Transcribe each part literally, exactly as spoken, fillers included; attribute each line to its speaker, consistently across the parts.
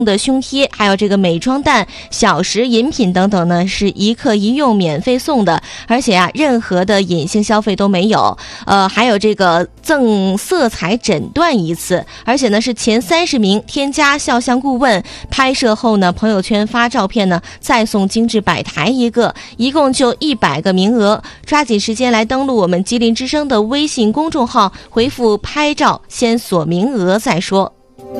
Speaker 1: 的胸贴，还有这个美妆蛋、小食饮品等等呢，是一克一用免费送的，而且啊，任何的隐性消费都没有。呃，还有这个赠色彩诊断一次，而且呢是前三十名添加肖像顾问，拍摄后呢朋友圈发照片呢，再送精致摆台一个，一共就一百个名额，抓紧时间来登录我们吉林之声的微信公众号，回复拍照先锁名额再说。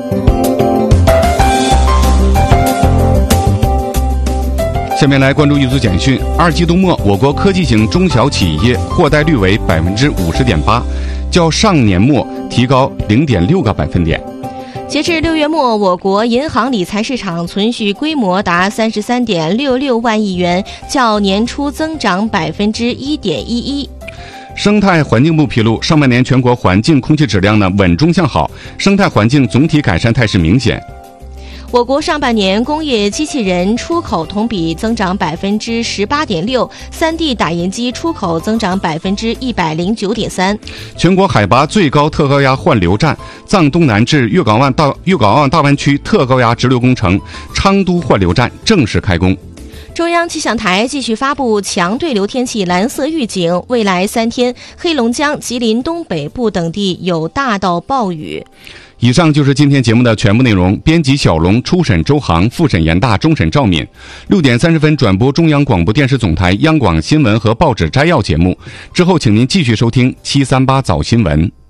Speaker 2: 下面来关注一组简讯。二季度末，我国科技型中小企业货贷率为百分之五十点八，较上年末提高零点六个百分点。
Speaker 1: 截至六月末，我国银行理财市场存续规模达三十三点六六万亿元，较年初增长百分之一点一一。
Speaker 2: 生态环境部披露，上半年全国环境空气质量呢稳中向好，生态环境总体改善态势明显。
Speaker 1: 我国上半年工业机器人出口同比增长百分之十八点六，三 D 打印机出口增长百分之一百零九点三。
Speaker 2: 全国海拔最高特高压换流站藏东南至粤港湾大粤港澳大湾区特高压直流工程昌都换流站正式开工。
Speaker 1: 中央气象台继续发布强对流天气蓝色预警，未来三天，黑龙江、吉林东北部等地有大到暴雨。
Speaker 2: 以上就是今天节目的全部内容。编辑小龙，初审周航，复审严大，终审赵敏。六点三十分转播中央广播电视总台央广新闻和报纸摘要节目，之后请您继续收听七三八早新闻。